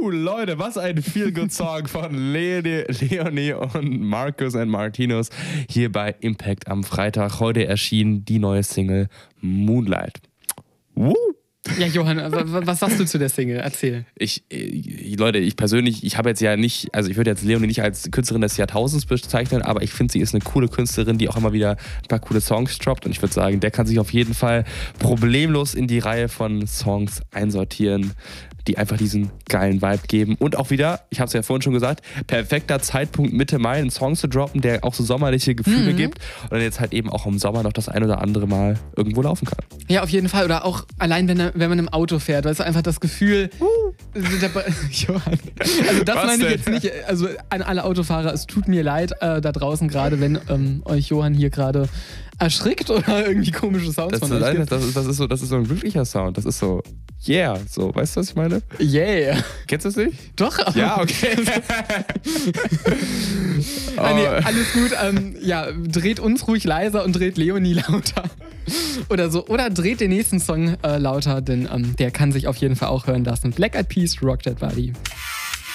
Leute, was ein Feel-Good-Song von Leonie und Marcus and Martinus hier bei Impact am Freitag. Heute erschien die neue Single Moonlight. Ja, Johann, was sagst du zu der Single? Erzähl. Leute, ich persönlich, ich habe jetzt ja nicht, also ich würde jetzt Leonie nicht als Künstlerin des Jahrtausends bezeichnen, aber ich finde, sie ist eine coole Künstlerin, die auch immer wieder ein paar coole Songs droppt und ich würde sagen, der kann sich auf jeden Fall problemlos in die Reihe von Songs einsortieren, die einfach diesen geilen Vibe geben. Und auch wieder, ich habe es ja vorhin schon gesagt, perfekter Zeitpunkt Mitte Mai einen Song zu droppen, der auch so sommerliche Gefühle gibt und dann jetzt halt eben auch im Sommer noch das ein oder andere Mal irgendwo laufen kann. Ja, auf jeden Fall. Oder auch allein, wenn man im Auto fährt, da ist einfach das Gefühl... Johann, also das meine ich jetzt nicht, also an alle Autofahrer, es tut mir leid da draußen gerade, wenn euch Johann hier gerade erschrickt oder irgendwie komische Sounds von euch gibt. Das ist so ein glücklicher Sound, das ist so, yeah, so, weißt du, was ich meine? Yeah. Kennst du das nicht? Doch. Aber ja, okay. Nee, alles gut, dreht uns ruhig leiser und dreht Leonie lauter. Oder so. Oder dreht den nächsten Song lauter, denn der kann sich auf jeden Fall auch hören lassen. Black Eyed Peas, Rock That Body.